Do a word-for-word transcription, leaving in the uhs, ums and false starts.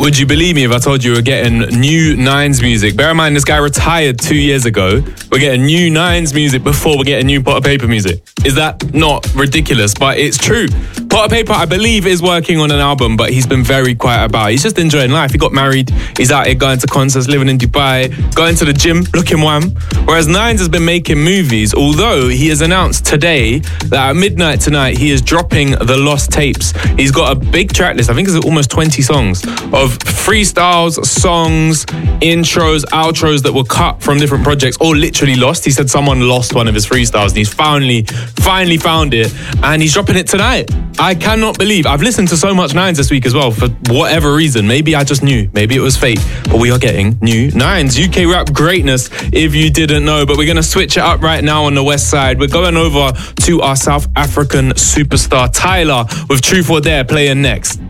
Would you believe me if I told you we're getting new Nines music? Bear in mind, this guy retired two years ago. We're getting new Nines music before we're getting new Pot of Paper music. Is that not ridiculous? But it's true. Pot of Paper, I believe, is working on an album, but he's been very quiet about it. He's just enjoying life. He got married. He's out here going to concerts, living in Dubai, going to the gym, looking wham. Whereas Nines has been making movies, although he has announced today that at midnight tonight, he is dropping the Lost Tapes. He's got a big track list. I think it's almost twenty songs of freestyles, songs, intros, outros that were cut from different projects or literally lost. He said someone lost one of his freestyles and he's finally, finally found it and he's dropping it tonight. I cannot believe. I've listened to so much Nines this week as well for whatever reason. Maybe I just knew. Maybe it was fate. But we are getting new Nines. U K rap greatness, if you didn't know. But we're going to switch it up right now on the west side. We're going over to our South African superstar Tyler with Truth or Dare playing next.